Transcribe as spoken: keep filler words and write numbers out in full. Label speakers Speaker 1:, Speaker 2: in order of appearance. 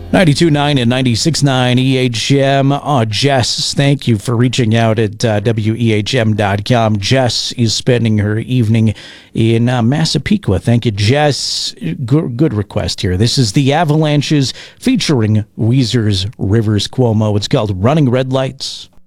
Speaker 1: ninety-two point nine and ninety-six point nine E H M. Oh, Jess, thank you for reaching out at uh, W E H M dot com. Jess is spending her evening in uh, Massapequa. Thank you, Jess. Good, good request here. This is the Avalanches featuring Weezer's Rivers Cuomo. It's called Running Red Lights.